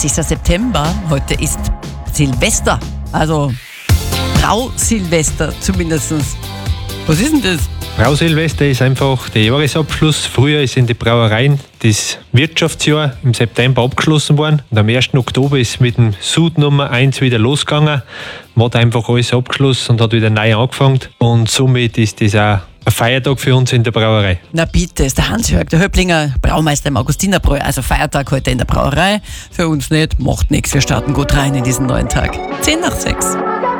30. September. Heute ist Silvester, also Brausilvester zumindest. Was ist denn das? Brausilvester ist einfach der Jahresabschluss. Früher ist in den Brauereien das Wirtschaftsjahr im September abgeschlossen worden. Und am 1. Oktober ist mit dem Sud Nummer 1 wieder losgegangen. Man hat einfach alles abgeschlossen und hat wieder neu angefangen. Und somit ist das auch ein Feiertag für uns in der Brauerei. Na bitte, ist der Hans-Jörg, der Höblinger Braumeister im Augustinerbräu. Also Feiertag heute in der Brauerei. Für uns nicht, macht nichts. Wir starten gut rein in diesen neuen Tag. 10 nach 6.